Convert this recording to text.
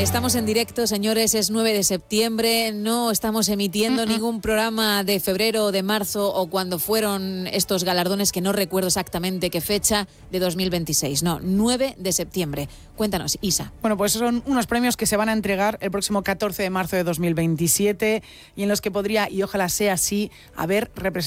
Estamos en directo, señores, es 9 de septiembre, no estamos emitiendo ningún programa de febrero o de marzo o cuando fueron estos galardones, que no recuerdo exactamente qué fecha, de 2026. No, 9 de septiembre. Cuéntanos, Isa. Bueno, pues son unos premios que se van a entregar el próximo 14 de marzo de 2027 y en los que podría, y ojalá sea así, haber representación